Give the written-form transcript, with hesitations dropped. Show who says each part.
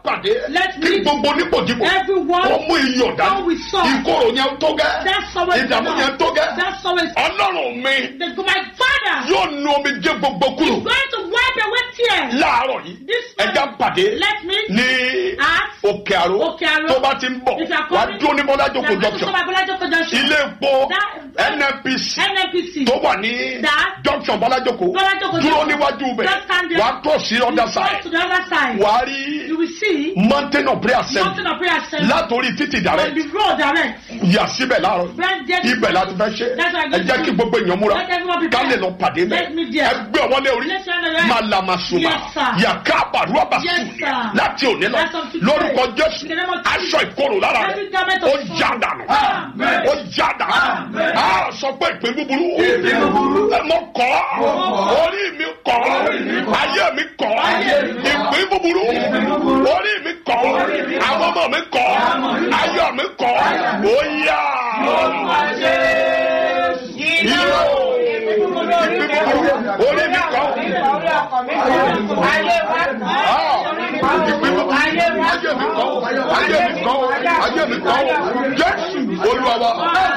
Speaker 1: pàdé.
Speaker 2: Let
Speaker 1: Kí
Speaker 2: me
Speaker 1: gbogbo nípòdìbò.
Speaker 2: everyone
Speaker 1: Ó mú iyọ̀ dání.
Speaker 2: come with salt.
Speaker 1: Ìkorò yẹn tó gẹ́.
Speaker 2: That's always
Speaker 1: Ìdààmú yẹn tó gẹ́.
Speaker 2: That's always
Speaker 1: Ọlọ́run mi
Speaker 2: my father
Speaker 1: yóò nu omijé gbogbo
Speaker 2: is
Speaker 1: kúrò.
Speaker 2: going to wipe away tears.
Speaker 1: Láàárọ̀ yìí,
Speaker 2: This
Speaker 1: ẹja pàdé
Speaker 2: Let me
Speaker 1: ní
Speaker 2: ask
Speaker 1: Òkè Àró.
Speaker 2: Òkè Àró.
Speaker 1: Tó bá ti ń bọ̀,
Speaker 2: If you are
Speaker 1: wà á
Speaker 2: coming,
Speaker 1: dúró ní Bọ́lájókòó junction.
Speaker 2: junction.
Speaker 1: Ilé epo
Speaker 2: That-
Speaker 1: NNPC
Speaker 2: NNPC.
Speaker 1: tó wà ní
Speaker 2: That-
Speaker 1: junction Bọ́lájókòó.
Speaker 2: Bọ́lájókòó
Speaker 1: Dúró
Speaker 2: junction.
Speaker 1: níwájú bẹ̀.
Speaker 2: Just stand there.
Speaker 1: Wà á tó sí
Speaker 2: You
Speaker 1: other
Speaker 2: go
Speaker 1: side.
Speaker 2: to the other side.
Speaker 1: Wà á rí
Speaker 2: You will see
Speaker 1: Mountain of Prayer
Speaker 2: mountain
Speaker 1: Center.
Speaker 2: of prayer center
Speaker 1: Látòrí títì
Speaker 2: on
Speaker 1: direct.
Speaker 2: the road direct.
Speaker 1: Yà síbẹ̀ láàárọ̀.
Speaker 2: Brand Jet-
Speaker 1: Ibẹ̀ láti fẹ́ ṣe.
Speaker 2: That's what I'm
Speaker 1: Ẹ jẹ́
Speaker 2: going
Speaker 1: kí
Speaker 2: to do.
Speaker 1: gbogbo èèyàn múra.
Speaker 2: Let everyone be
Speaker 1: Ká lè
Speaker 2: there.
Speaker 1: lọ pàdé bẹ̀.
Speaker 2: Let me there.
Speaker 1: Ẹgbẹ́ ọwọ́lé orí.
Speaker 2: Let's run around.
Speaker 1: Malamasuma.
Speaker 2: Yes, sir.
Speaker 1: Yàká àbàrúwàbà
Speaker 2: Yes,
Speaker 1: sùn.
Speaker 2: sir.
Speaker 1: Láti òní lọ.
Speaker 2: That's on today.
Speaker 1: Lórúkọ Jésù.
Speaker 2: In the name of Jesus.
Speaker 1: Aṣọ ìkorò lára
Speaker 2: Every
Speaker 1: rẹ̀.
Speaker 2: garment
Speaker 1: Ó
Speaker 2: of sorrow.
Speaker 1: já dànù.
Speaker 2: Amen.
Speaker 1: Ó já dànù.
Speaker 2: Amen.
Speaker 1: A sọ pé ìpín búburú. Mo kọ́. Orí mi kọ́. Ayé mi kọ́. Ìpín búburú. Orí mi kọ́. Àwọn ọmọ mi kọ́. Ayọ̀ mi kọ́. Ó yá. Ìlú. Orí mi kọ́. Ayé mi kọ́. Jésù Olúwa wa.